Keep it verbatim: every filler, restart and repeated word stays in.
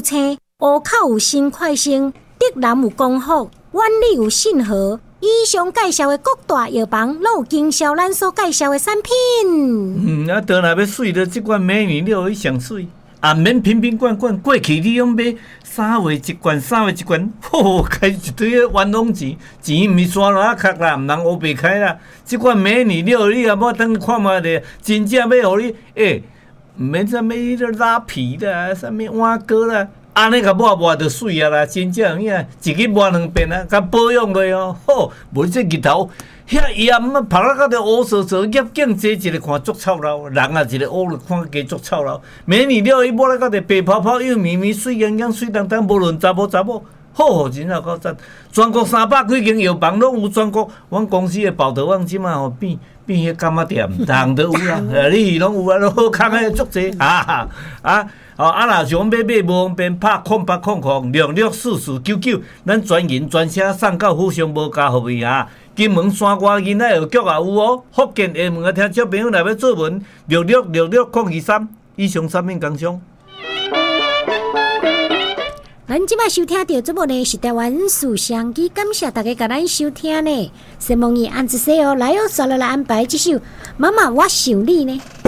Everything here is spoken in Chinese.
青，乌口有新快生，竹南有功福，万里有信和。以上介绍的各大药房，都有经销咱所介绍的产品。 嗯，啊，倒若要水的，即款美女料伊上水，啊，免瓶瓶罐罐，过去你用买三月一罐，三月一罐，吼，开一堆的冤枉钱，钱毋是刷落啊壳啦，毋通乌白开啦。即款美女料你也莫等看卖咧，真正要互你，诶、欸，毋免啥物迄个拉皮啦，啥物碗糕啦。安尼甲抹抹就水啊啦，真正影一日抹两遍啊，甲保养落哦，好，无这日头遐盐啊，晒啊，甲着乌糟糟，业景坐一个看足臭老，人啊一个乌了看加足臭老。美女了伊抹来甲着白泡泡，又绵绵水洋洋、水当当，无论查某查某，好，真好够赞。全国三百几间药房拢有全国，阮公司的宝德旺即嘛吼变变迄柑仔店，人都有啦，你拢有啊，好康诶足济啊啊！哦，啊，若想买买无方便，拍空八空空六六四四九九，咱专人专车送到府上无加服务啊！金门山外囡仔药局也有哦，福建厦门的听众朋友来要做文六六六六空二三，以上产品工商。 咱即摆收听到节目呢是台湾书香机，感谢大家甲咱收听呢。希望你按一说哦，来哦，刷落来安排这首《妈妈我想你》呢。